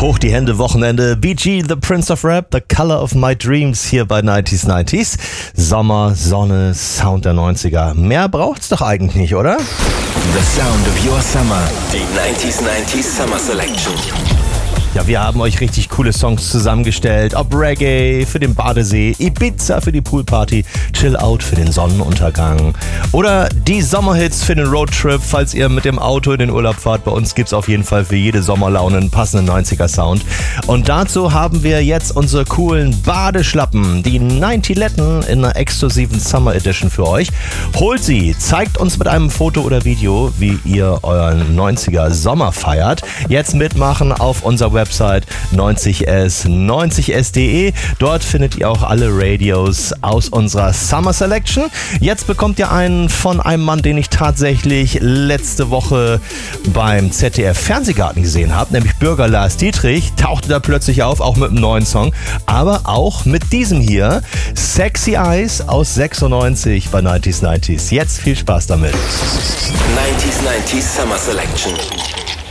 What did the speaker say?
Hoch die Hände, Wochenende. BG, The Prince of Rap, The Color of My Dreams hier bei 90s. Sommer, Sonne, Sound der 90er. Mehr braucht's doch eigentlich nicht, oder? The Sound of Your Summer. Die 90s Summer Selection. Ja, wir haben euch richtig coole Songs zusammengestellt. Ob Reggae für den Badesee, Ibiza für die Poolparty, Chill Out für den Sonnenuntergang oder die Sommerhits für den Roadtrip, falls ihr mit dem Auto in den Urlaub fahrt. Bei uns gibt's auf jeden Fall für jede Sommerlaune einen passenden 90er-Sound. Und dazu haben wir jetzt unsere coolen Badeschlappen, die 90 Letten in einer exklusiven Summer Edition für euch. Holt sie, zeigt uns mit einem Foto oder Video, wie ihr euren 90er Sommer feiert. Jetzt mitmachen auf unserer Website 90s.de. Dort findet ihr auch alle Radios aus unserer Summer Selection. Jetzt bekommt ihr einen von einem Mann, den ich tatsächlich letzte Woche beim ZDF Fernsehgarten gesehen habe, nämlich Bürger Lars Dietrich, tauchte da plötzlich auf, auch mit einem neuen Song, aber auch mit diesem hier, Sexy Eyes aus 96 bei 90s. Jetzt viel Spaß damit. 90s Summer Selection.